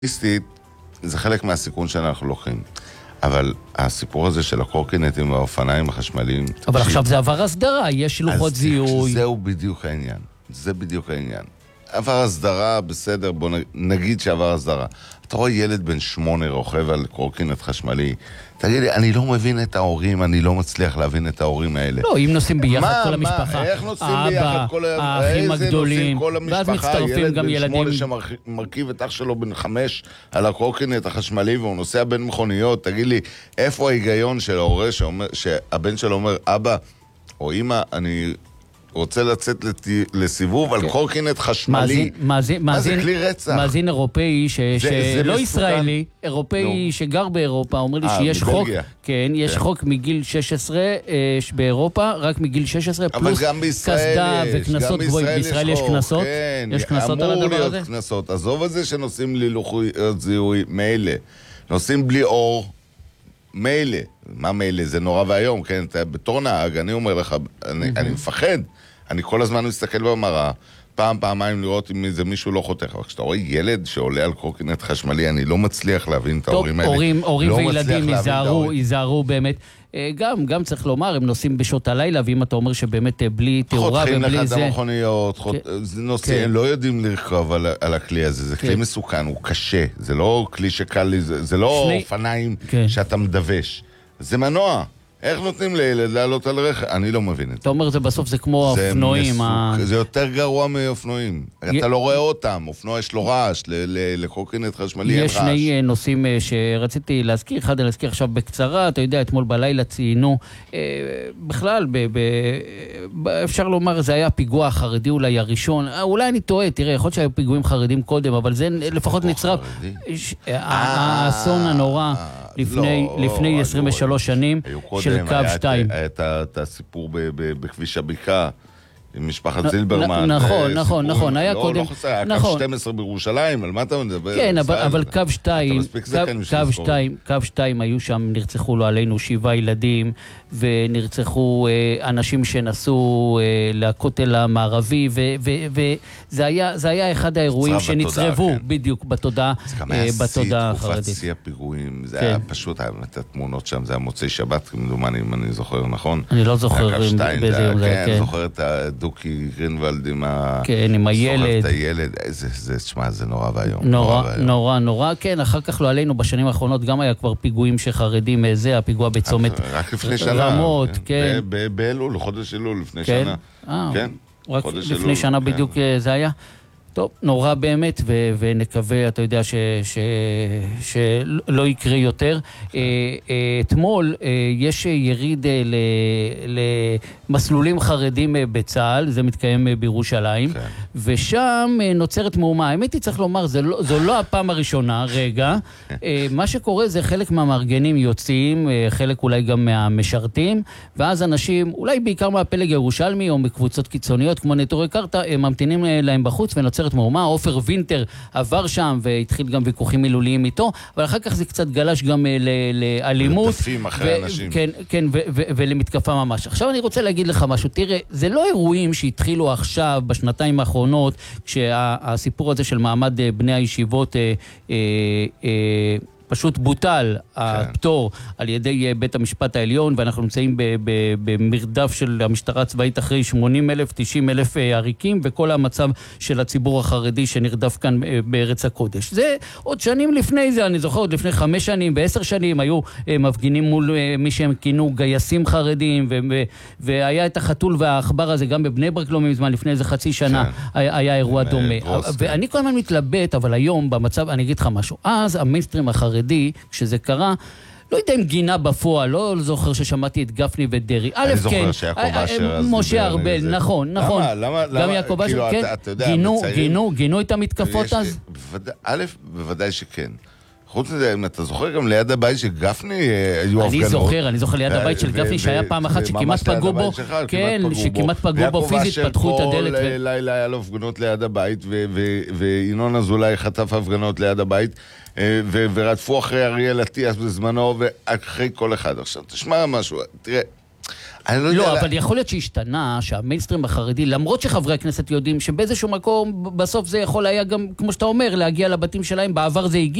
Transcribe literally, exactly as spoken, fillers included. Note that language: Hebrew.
זה חלק מהסיכון שאנחנו לוקחים. אבל הסיפור הזה של הקורקינטים והאופניים החשמליים... אבל עכשיו זה עבר הסדרה, יש לוחות זיהוי. זהו בדיוק העניין. זה בדיוק העניין. עבר הסדרה, בסדר, בוא נגיד שעבר הסדרה. אתה רואה ילד בן שמונה רוכב על קורקינט חשמלי, תגיד לי, אני לא מבין את ההורים, אני לא מצליח להבין את ההורים האלה. לא, אם נוסעים ביחד כל המשפחה, מה, איך נוסעים ביחד כל האחים הגדולים, ואז מצטרפים גם ילדים. ילד בן שמונה שמרכיב את אח שלו בן חמש על הקורקינט החשמלי, והוא נוסע בין מכוניות, תגיד לי, איפה ההיגיון של ההורה שהבן שלו אומר, אבא או אמא, אני... רוצה לצאת לסיבוב על קורקינט חשמלי. מה זה כלי רצח? מאזין אירופאי שלא ישראלי, אירופאי שגר באירופה, אומר לי שיש חוק, כן, יש חוק מגיל שש עשרה באירופה, רק מגיל שש עשרה פלוס קסדה וכנסות גבוהים. בישראל יש כנסות? יש כנסות על הדבר הזה? כנסות. עזוב את זה שנוסעים ללוחיות זיהוי, מילא. נוסעים בלי אור, מילא. מה מילא? זה נורא והיום, כן? בתור נהג, אני אומר לך, אני מפחד. אני כל הזמן מסתכל במראה, פעם, פעמיים לראות אם זה מישהו לא חותך. אבל כשאתה רואה ילד שעולה על קורקינט חשמלי, אני לא מצליח להבין את ההורים האלה. טוב, הורים וילדים ייזהרו, ייזהרו באמת. גם, גם צריך לומר, הם נוסעים בשעות הלילה, ואם אתה אומר שבאמת בלי תאורה ובלי זה... חותכים לך את המכוניות, נוסעים, לא יודעים לרכוב על הכלי הזה. זה כלי מסוכן, הוא קשה. זה לא כלי שקל, זה לא אופניים שאתה מדווש. זה מנוע. איך נותנים לילד לעלות על רכב? אני לא מבין את זה. אתה אומר, זה בסוף זה כמו אופנועים. זה יותר גרוע מאופנועים. אתה לא רואה אותם. אופנוע יש לו רעש, לקורקינט חשמלי אין רעש. יש שני נושאים שרציתי להזכיר. אחד להזכיר עכשיו בקצרה. אתה יודע, אתמול בלילה ציינו. בכלל, אפשר לומר, זה היה פיגוע החרדי אולי הראשון. אולי אני טועה, תראה, יכול להיות שהיו פיגועים חרדים קודם, אבל זה לפחות נצרב. האסון הנורא לפני עשרים ושלוש שנים. של קו שתיים. היה את הסיפור בכביש הבקעה, עם משפחת זילברמן. נכון, נכון, נכון. היה קודם... לא חסר, היה קו שתים עשרה בירושלים, על מה אתה מדבר? כן, אבל קו שתיים, קו שתיים היו שם, נרצחו לו עלינו שבעה ילדים, ונרצחו אנשים שנסעו לכותל המערבי, וזה היה אחד האירועים שנצרבו בדיוק בתודעה החרדית. זה גם היה תקופת שיא הפיגועים, זה היה פשוט, את התמונות שם, זה היה מוצאי שבת, כמדומני, אם אני זוכר, נכון? אני לא זוכר באיזה יום זה היה, כן. אני זוכר את דוקי גרינוולד עם ה... כן, עם הילד. זוכר את הילד, זה, תשמע, זה נורא והיום. נורא, נורא, נורא, כן, אחר כך לא עלינו, בשנים האחרונות גם היה כבר פיגועים שחרדים, זה הפיגוע בצומת רק לפני שנה. רמות, כן. באלול, חודש אלול, לפני שנה. כן, רק לפני שנה בדיוק זה היה. טוב, נורא באמת, ו- ונקווה, אתה יודע, ש- ש- שלא יקרה יותר. אתמול יש יריד ל- למסלולים חרדים בצה"ל, זה מתקיים בירושלים, ושם נוצרת מהומה. האמת היא, צריך לומר, זו לא, זו לא הפעם הראשונה, רגע. מה שקורה זה חלק מהמארגנים יוצאים, חלק אולי גם מהמשרתים, ואז אנשים, אולי בעיקר מהפלג הירושלמי, או מקבוצות קיצוניות, כמו נטורי קרתא, ממתינים להם בחוץ ונוצרת מהומה. עופר וינטר עבר שם והתחיל גם ויכוחים מילוליים איתו, אבל אחר כך זה קצת גלש גם לאלימות. ולטפים אחרי אנשים. כן, כן, ולמתקפה ממש. עכשיו אני רוצה להגיד לך משהו, תראה, זה לא אירועים שהתחילו עכשיו, בשנתיים האחרונות, כשהסיפור הזה של מעמד בני הישיבות אה, אה, אה, פשוט בוטל הפטור על ידי בית המשפט העליון, ואנחנו נמצאים במרדף של המשטרה הצבאית אחרי שמונים אלף, תשעים אלף עריקים, וכל המצב של הציבור החרדי שנרדף כאן בארץ הקודש. זה עוד שנים לפני זה, אני זוכר, עוד לפני חמש שנים ועשר שנים, היו מפגינים מול מי שהם כינו גייסים חרדים, והיה את החתול והאחבר הזה גם בבני ברק לא מזמן, לפני איזה חצי שנה, היה אירוע דומה. ואני כל הזמן מתלבט, אבל היום במצב, אני אגיד לך משהו, אז המיינסטרים החרדי, כשזה קרה, לא יודע אם גינה בפועל, לא זוכר ששמעתי את גפני ודרי. אני זוכר שיעקב אשר... משה ארבל, נכון, נכון. למה? גם יעקב אשר, כן. גינו, גינו, גינו את המתקפות אז? א', בוודאי שכן. חוץ מזה, אם אתה זוכר גם ליד הבית של גפני היו הפגנות. אני זוכר, אני זוכר ליד הבית של גפני שהיה פעם אחת שכמעט פגעו בו, כן, שכמעט פגעו בו פיזית, פתחו את הדלת. ויעקב אשר כל לילה היה לו הפגנות ליד הבית, וינון אזולאי חטף הפגנות ליד הבית, ורדפו אחרי אריאל אטיאס בזמנו, ואחרי כל אחד. עכשיו, תשמע משהו, תראה, אני לא, לא יודע... אבל יכול להיות שהשתנה, שהמיינסטרים החרדי, למרות שחברי הכנסת יודעים שבאיזשהו מקום, בסוף זה יכול היה גם, כמו שאתה אומר, להגיע לבתים שלהם, בעבר זה הגיע.